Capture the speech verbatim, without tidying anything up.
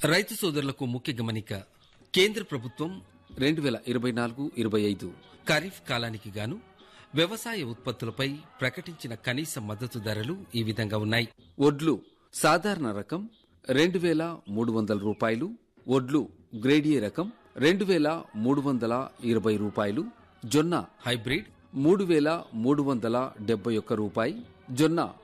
రైతు సోదరులకు ముఖ్య గమనిక. కేంద్ర ప్రభుత్వం రెండు వేల ఇరవై నాలుగు ఇరవై ఐదు ఖరీఫ్ కాలానికి గాను వ్యవసాయ ఉత్పత్తులపై ప్రకటించిన కనీస మద్దతు ధరలు ఈ విధంగా ఉన్నాయి. ఒడ్లు సాధారణ రకం రెండు వేల మూడు వందల రూపాయలు, ఒడ్లు గ్రేడియే రకం రెండు వేల మూడు వందల ఇరవై రూపాయలు, జొన్న హైబ్రిడ్ మూడు వేల మూడు వందల డెబ్బై ఒక్క రూపాయి, జొన్న